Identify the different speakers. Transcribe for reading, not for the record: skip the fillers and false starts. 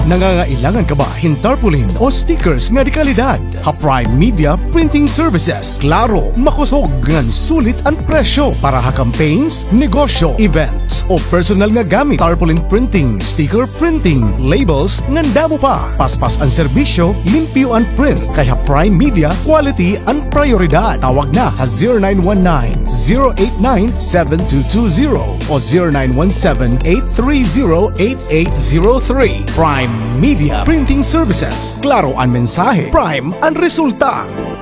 Speaker 1: Nangangailangan ka ba hin tarpaulin o stickers nga di kalidad? Prime Media Printing Services. Klaro, makusog ngan sulit ang presyo para ha campaigns, negosyo, events o personal nga gamit. Tarpaulin printing, sticker printing, labels ngan damo pa. Paspas ang serbisyo, limpyo ang print. Kaya Prime Media, quality ang prioridad. Tawag na ha 0919-089-7220 o 0917-830-8803. Prime Media Printing Services. Klaro ang mensahe, Prime ang resulta.